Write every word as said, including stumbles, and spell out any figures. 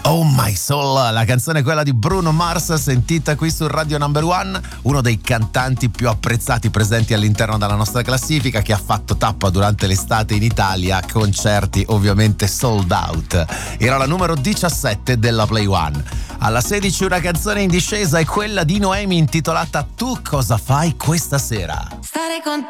Oh My Soul, la canzone è quella di Bruno Mars, sentita qui su Radio Number One, uno dei cantanti più apprezzati presenti all'interno della nostra classifica, che ha fatto tappa durante l'estate in Italia, concerti ovviamente sold out. Era la numero diciassette della Play One. Alla sedici una canzone in discesa è quella di Noemi intitolata Tu cosa fai questa sera? Stare con